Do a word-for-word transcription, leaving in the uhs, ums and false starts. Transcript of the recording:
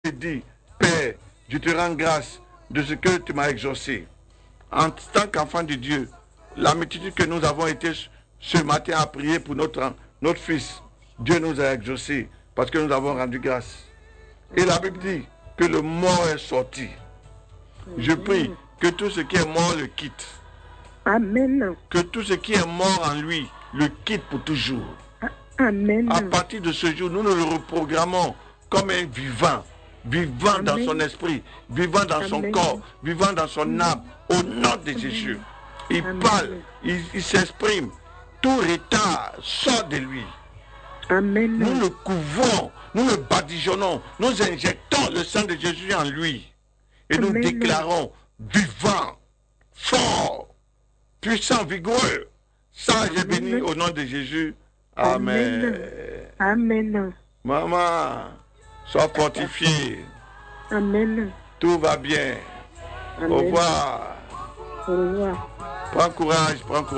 te dit, Père, je te rends grâce de ce que tu m'as exaucé. En tant qu'enfant de Dieu, la multitude que nous avons été ce matin à prier pour notre, notre fils, Dieu nous a exaucés parce que nous avons rendu grâce. Et la Bible dit que le mort est sorti. Je prie que tout ce qui est mort le quitte. Amen. Que tout ce qui est mort en lui le quitte pour toujours. Amen. À partir de ce jour, nous nous le reprogrammons comme un vivant. Vivant Amen. Dans son esprit, vivant dans Amen. Son corps, vivant dans son âme, au nom de Amen. Jésus. Il Amen. Parle, il, il s'exprime. Tout retard sort de lui. Amen. Nous le couvrons, nous le badigeonnons, nous injectons le sang de Jésus en lui. Et Amen. Nous déclarons vivant, fort, puissant, vigoureux, sage et béni au nom de Jésus. Amen. Amen. Amen. Maman, sois fortifiée. Amen. Tout va bien. Amen. Au revoir. Au revoir. Prends courage, prends courage.